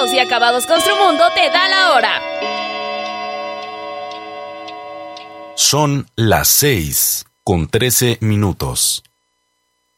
Caos y Acabados Construmundo te da la hora. Son las 6:13.